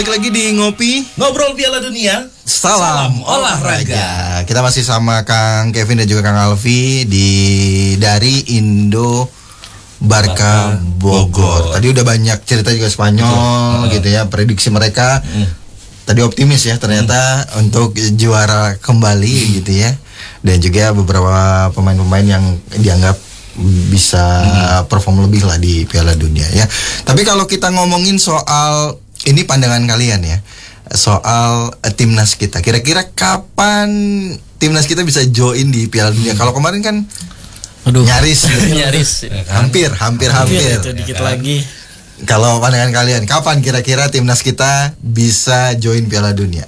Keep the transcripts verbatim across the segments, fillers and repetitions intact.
Lagi di Ngopi Ngobrol Piala Dunia. Salam, Salam olahraga. Kita masih sama Kang Kevin dan juga Kang Alfi di dari Indo Barca Bogor. Tadi udah banyak cerita juga Spanyol Betul. gitu ya, prediksi mereka. Hmm. Tadi optimis ya ternyata hmm. untuk juara kembali hmm. gitu ya. Dan juga beberapa pemain-pemain yang dianggap bisa hmm. perform lebih lah di Piala Dunia ya. Tapi kalau kita ngomongin soal ini pandangan kalian ya soal uh, timnas kita. Kira-kira kapan timnas kita bisa join di Piala Dunia? Kalau kemarin kan Aduh. nyaris, nyaris, hampir, hampir, hampir. Itu dikit ya. lagi. Kalau pandangan kalian, kapan kira-kira timnas kita bisa join Piala Dunia?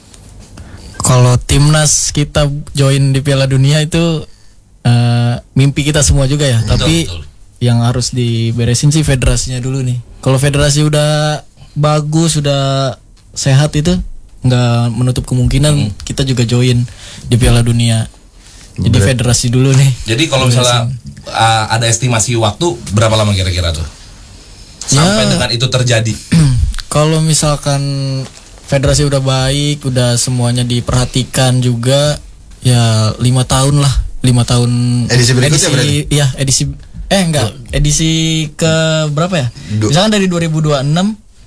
Kalau timnas kita join di Piala Dunia itu uh, mimpi kita semua juga ya. Betul, Tapi betul. yang harus diberesin sih federasinya dulu nih. Kalau federasi udah bagus, sudah sehat itu nggak menutup kemungkinan hmm. kita juga join di Piala Dunia. Jadi Ber- federasi dulu nih. Jadi kalau misalnya uh, ada estimasi waktu berapa lama kira-kira tuh sampai ya, dengan itu terjadi? Kalau misalkan federasi udah baik, udah semuanya diperhatikan juga, ya lima tahun lah, lima tahun. Edisi berikutnya edisi, berarti? Iya edisi eh enggak edisi ke berapa ya? Du- Misalkan dari dua ribu dua puluh enam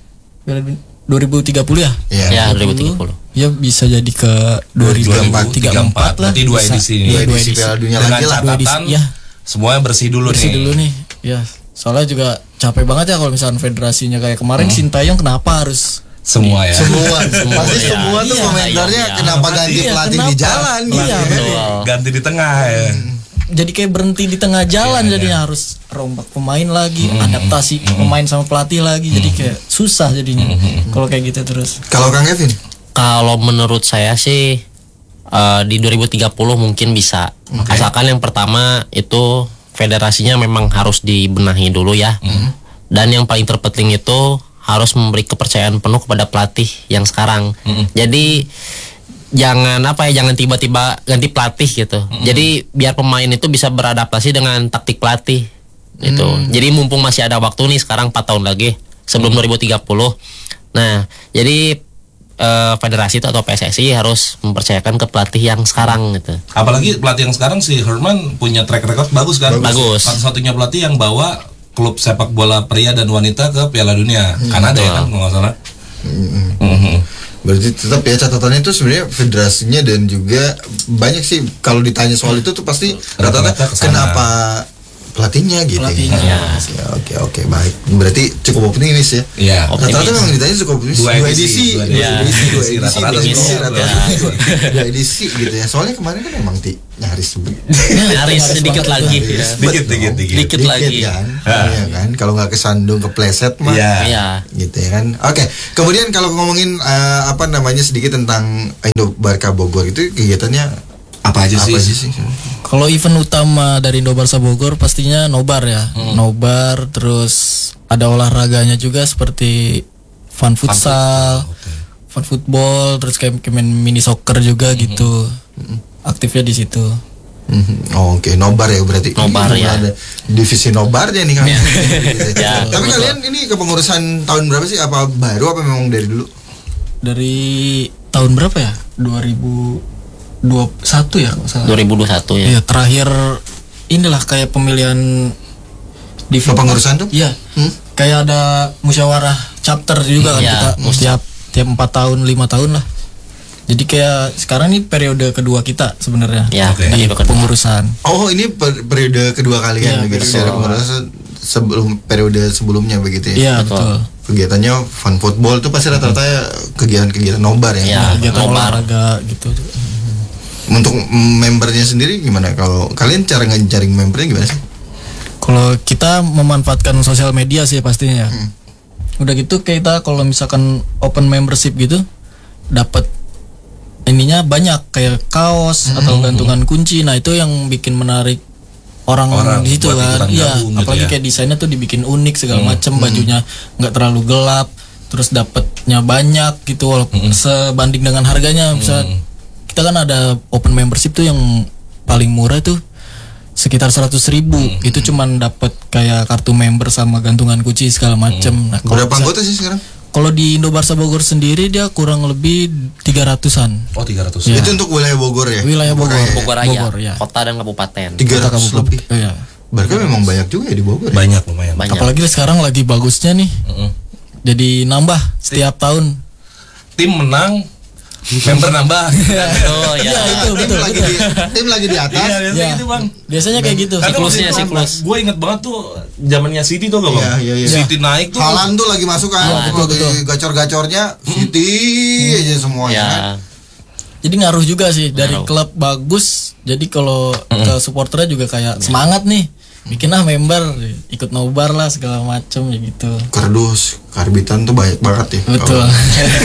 dua ribu tiga puluh ya? Iya, ya, dua ribu tiga puluh. Ya bisa jadi ke dua ribu tiga puluh empat lah. Berarti dua edisi nih. Dua edisi Piala Dunia dengan lagi lah. catatan ya. Semuanya bersih dulu bersih nih. Bersih dulu nih. Ya, soalnya juga capek banget ya kalau misalnya federasinya kayak kemarin hmm. Sintayong kenapa harus semua ya. Semua. Pasti ya. semua tuh iya, komentarnya iya, kenapa iya, ganti iya, pelatih kenapa? di jalan Iya, gitu. Ganti di tengah ya. Hmm. Jadi kayak berhenti di tengah jalan, yeah, jadinya yeah. harus rombak pemain lagi, mm-hmm. adaptasi mm-hmm. pemain sama pelatih lagi, mm-hmm. jadi kayak susah jadinya mm-hmm. kalau kayak gitu terus. Kalau Kang Kevin? Kalau menurut saya sih uh, di dua ribu tiga puluh mungkin bisa, okay. asalkan yang pertama itu federasinya memang harus dibenahi dulu ya, mm-hmm. dan yang paling terpenting itu harus memberi kepercayaan penuh kepada pelatih yang sekarang. Mm-hmm. Jadi jangan apa ya jangan tiba-tiba ganti pelatih gitu. Mm-hmm. Jadi biar pemain itu bisa beradaptasi dengan taktik pelatih gitu. Mm. Jadi mumpung masih ada waktu nih sekarang empat tahun lagi sebelum mm. dua ribu tiga puluh. Nah, jadi eh, federasi itu atau P S S I harus mempercayakan ke pelatih yang sekarang gitu. Apalagi pelatih yang sekarang si Herman punya track record bagus kan? Bagus. Satu-satunya pelatih yang bawa klub sepak bola pria dan wanita ke Piala Dunia. Mm. Kanada ya kan kalau nggak salah. Mm-hmm. Mm-hmm. Berarti tetap ya catatannya itu sebenarnya federasinya dan juga banyak sih kalau ditanya soal itu tuh pasti rata-rata kenapa pelatihnya gitu. Pelatihnya. Ya. Oke oke baik. Berarti cukup optimis ya. Iya. Rata-rata memang ditanya cukup optimis. Dua edisi, dua edisi, dua edisi, dua edisi, rata-rata dua edisi gitu ya. Soalnya kemarin kan memang ti nyaris nyaris sedikit lagi. Dikit dikit dikit. Dikit lagi. Kan? Iya kan. Kalau nggak kesandung kepleset mah. Iya. Gitu ya kan. Oke. Kemudian kalau ngomongin uh, apa namanya sedikit tentang Indo Barca Bogor itu kegiatannya apa aja sih? Apa aja sih? Kalau event utama dari Indo Barca Bogor pastinya nobar ya. Hmm. Nobar, terus ada olahraganya juga seperti fun futsal, okay. fun football, terus kayak main mini soccer juga hmm. gitu. Hmm. Aktifnya di situ. Hmm. Oh, oke, okay. Nobar ya berarti. Nobar ya. Ada divisi nobarnya nih kan. Ya, tapi betul. Kalian ini kepengurusan tahun berapa sih? Apa baru apa memang dari dulu? Dari tahun berapa ya? dua ribu dua puluh satu ya kalau salah. dua ribu dua puluh satu ya. Iya, terakhir inilah kayak pemilihan di kepengurusan tuh? Iya. Hmm? Kayak ada musyawarah chapter juga kan ya, kita setiap tiap empat tahun, lima tahun lah. Jadi kayak sekarang ini periode kedua kita sebenarnya. Ya, okay. Di kepengurusan. Oh, ini per- periode kedua kalian ya, begitu secara kepengurusan sebelum periode sebelumnya begitu ya. Iya, betul. betul. Kegiatannya fun football tuh pasti rata-rata kegiatan-kegiatan nobar ya. Ya, kegiatan nobar. olahraga gitu. Untuk membernya sendiri gimana? Kalau kalian cara ngejaring membernya gimana sih? Kalau kita memanfaatkan sosial media sih pastinya ya. Hmm. Udah gitu kita kalau misalkan open membership gitu dapat ininya banyak kayak kaos hmm. atau gantungan kunci. Nah, itu yang bikin menarik orang, orang di situ kan. Iya, apalagi gitu ya. Kayak desainnya tuh dibikin unik segala hmm. macam, bajunya nggak hmm. terlalu gelap, terus dapatnya banyak gitu walaupun hmm. sebanding dengan harganya. Bisa hmm. kita kan ada open membership tuh yang paling murah tuh sekitar seratus ribu. Hmm. Itu cuman dapat kayak kartu member sama gantungan kunci segala macam. Hmm. Nah, berapa anggota sih sekarang? Kalau di Indo Barca Bogor sendiri dia kurang lebih tiga ratusan. Oh, tiga ratus. Iya. Itu untuk wilayah Bogor ya? Wilayah Bogor. Raya. Bogor Raya, Bogor, ya. kota dan kabupaten. tiga ratus Kota lebih. Iya. Berarti memang banyak juga ya di Bogor ya? Banyak lumayan. Banyak. Apalagi sekarang lagi bagusnya nih. Mm-mm. Jadi nambah setiap tahun. Tim menang, member nambah. Oh ya. Iya, itu Tim betul. lagi betul. di tim lagi di atas. Iya, biasanya Iya. gitu, Bang. Biasanya kayak gitu. Siklusnya, siklus. Gue inget banget tuh zamannya City tuh gak, Bang? Iya, iya, iya. City naik tuh. Halan tuh lagi masuk kan, Iya, betul, lagi betul. gacor-gacornya City aja semuanya. Ya. kan. Jadi ngaruh juga sih dari Ngaruh. klub bagus. Jadi kalau ke supporternya juga kayak semangat nih. Bikin ah member, ikut nobar lah segala macem ya gitu. Kardus, karbitan tuh banyak banget ya. Betul. Kalau-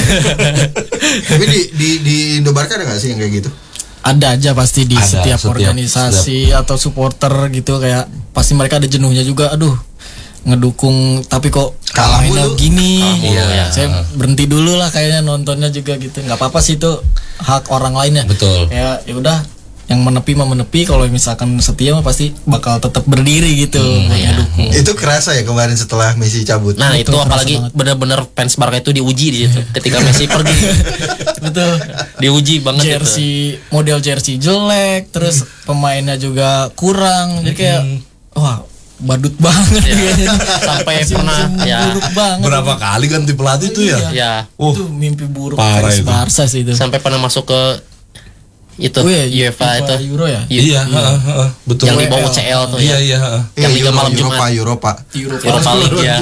Tapi di di di Indo Barca ada nggak sih yang kayak gitu? Ada aja pasti di Ada, setiap, setiap- organisasi atau supporter gitu kayak pasti mereka ada jenuhnya juga. Aduh, ngedukung tapi kok Kalah mainnya mulu. gini. Kalah mulu, ya. Saya berhenti dulu lah kayaknya nontonnya juga gitu. Nggak apa-apa sih itu hak orang lainnya. Betul. Ya ya udah yang menepi mah menepi, kalau misalkan setia mah pasti bakal tetap berdiri gitu buat iya. ngedukung. Itu kerasa ya kemarin setelah Messi cabut. Nah Betul, itu kerasa apalagi banget. benar-benar fans Barca itu diuji di situ ketika Messi pergi. Betul. Diuji banget itu. Jersey model jersey jelek, terus pemainnya juga kurang. Jadi kayak wah, badut banget kayaknya. Sampai Musim- pernah musim ya buruk banget. Berapa kali ganti pelatih tuh ya? ya Oh, Itu mimpi buruk parah fans itu. Barca sih itu. sampai pernah masuk ke itu Oh iya, UEFA itu Euro ya? iya, heeh, heeh, betul. yang di bawah W L. U C L tuh Iya, ya. iya, heeh. yang Iya, Liga Malam Euro- Eropa, Jumat. Eropa. Europa League ya.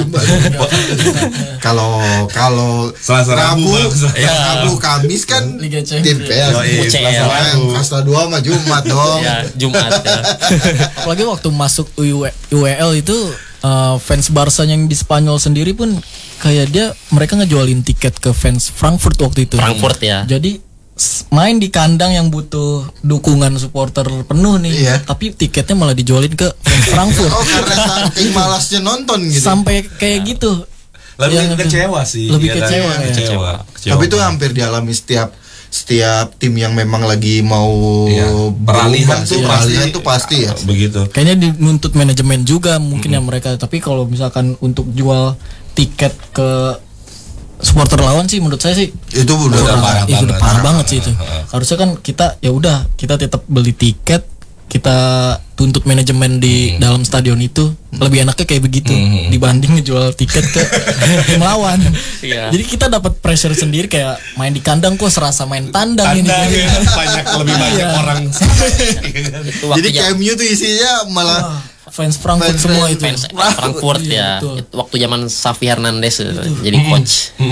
Kalau kalau Selasa Rabu, Rabu, Bang. Selasa Iya. Rabu, Kamis kan Liga tim Champions. P S. Yoi, U C L. Selasa Rabu. Kasta dua mah Jumat dong. Ya, Jumat ya. Apalagi waktu masuk U E L itu eh, fans Barca yang di Spanyol sendiri pun kayak dia mereka ngejualin tiket ke fans Frankfurt waktu itu. Frankfurt ya. Jadi s- main di kandang yang butuh dukungan supporter penuh nih, Iya. tapi tiketnya malah dijualin ke fans Frankfurt. Oh, karena saking malasnya nonton gitu. Sampai kayak gitu. Lebih Yang- kecewa sih. Lebih ya kan? kecewa, ya. Kecewa. Kecewa. Tapi itu hampir dialami setiap setiap tim yang memang lagi mau Iya. Peralihan berubah tuh sih. pasti. Peralihan tuh pasti ya. Begitu. Kayaknya dinuntut manajemen juga mungkin ya mereka. Tapi kalau misalkan untuk jual tiket ke supporter lawan sih menurut saya sih Itu udah Udah kurang. parah Iya, udah banget. parah banget sih itu. Harusnya kan kita ya udah kita tetap beli tiket, kita tuntut manajemen di dalam stadion itu lebih enaknya kayak begitu dibanding ngejual tiket ke tim lawan. Iya. Jadi kita dapat pressure sendiri kayak main di kandang kok serasa main tandang, ini. Tandang ya, banyak lebih banyak Iya. orang. Itu waktu Jadi jam- K M U tuh isinya malah Wah, fans Frankfurt Fans- semua fans- itu. fans Frankfurt Iya, ya. betul. Itu waktu zaman Xavi Hernandez itu, jadi coach.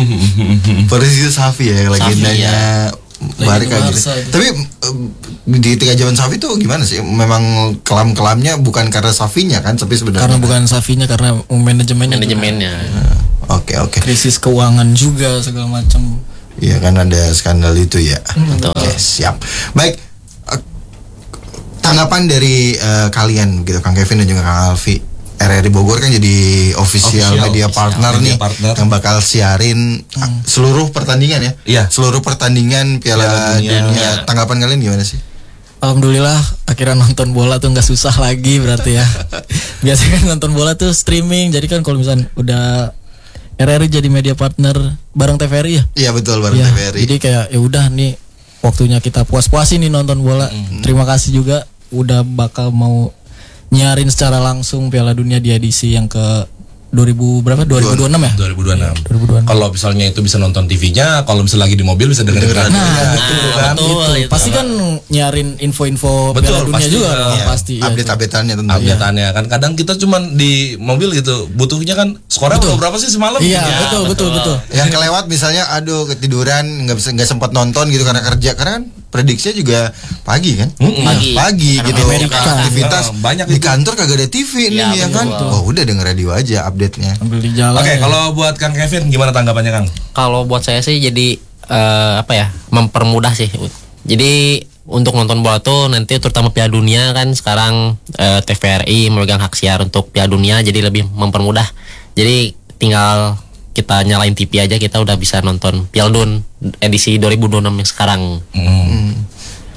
Persis itu Xavi ya legendanya Barca Legenda gitu. Barca itu. Tapi em, di tiga zaman Xavi tuh gimana sih? Memang kelam-kelamnya bukan karena Xavinya kan, tapi sebenarnya Karena bukan Xavinya, karena manajemennya. juga. Manajemennya. Oke, oke. Krisis keuangan juga segala macam. Iya kan ada skandal itu ya. Betul. Oke, siap. Baik. eh, Tanggapan dari eh, kalian gitu Kang Kevin dan juga Kang Alfi. R R I Bogor kan jadi official, Official, media official partner media nih partner. yang bakal siarin ah, seluruh pertandingan ya. Iya. Seluruh pertandingan Piala Piala Dunia. Dunia. Tanggapan kalian gimana sih? Alhamdulillah akhirnya nonton bola tuh nggak susah lagi berarti ya. Biasanya kan nonton bola tuh streaming, jadi kan kalau misalnya udah R R I jadi media partner bareng T V R I ya. Iya betul bareng Iya, T V R I. jadi kayak ya udah nih waktunya kita puas-puasin nih nonton bola. Terima kasih juga udah bakal mau nyarin secara langsung Piala Dunia di edisi yang ke dua ribu berapa? dua ribu dua puluh enam ya? dua ribu dua puluh enam. dua ribu dua puluh enam. Kalau misalnya itu bisa nonton T V-nya, kalau misalnya lagi di mobil bisa dengerin radio. Nah, Gitu kan. betul. Itu pasti kan nyarin info-info Betul, Piala Dunia pasti. juga dong, Iya. pasti. Iya, Update-updateannya tentu. Update-annya kan kadang kita cuman di mobil gitu butuhnya kan skornya udah berapa sih semalam Iya, gitu. betul, betul, betul. Yang kelewat misalnya aduh ketiduran nggak bisa nggak sempat nonton gitu karena kerja karena kan prediksinya juga pagi kan Pagi. pagi Karena gitu Amerika. Karena aktivitas Ya, banyak di itu. kantor kagak ada T V nih Ya, ya kan betul. oh udah denger radio aja update nya. Ambil di jalan. Oke, ya. kalau buat Kang Kevin gimana tanggapannya Kang? Kalau buat saya sih jadi eh, apa ya, mempermudah sih. Jadi untuk nonton bola tuh nanti terutama Piala Dunia kan sekarang eh, T V R I memegang hak siar untuk Piala Dunia, jadi lebih mempermudah. Jadi tinggal kita nyalain T V aja kita udah bisa nonton Piala Dun edisi dua ribu dua puluh enam yang sekarang. Hmm.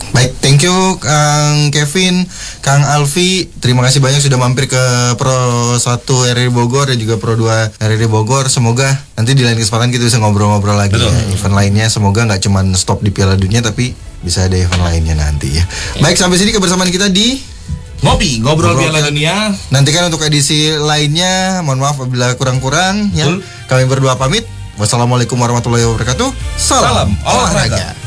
Baik, thank you Kang Kevin, Kang Alfi. Terima kasih banyak sudah mampir ke Pro satu R R I Bogor dan juga Pro dua R R I Bogor. Semoga nanti di lain kesempatan kita bisa ngobrol-ngobrol lagi ya. Event lainnya semoga nggak cuma stop di Piala Dunia tapi bisa ada event lainnya nanti ya. Baik, sampai sini kebersamaan kita di Ngopi, ngobrol, Ngobrol Piala Piala- Dunia. Nantikan untuk edisi lainnya. Mohon maaf apabila kurang-kurang ya. Betul. Kami berdua pamit. Wassalamualaikum warahmatullahi wabarakatuh. Salam, Salam olahraga. olahraga.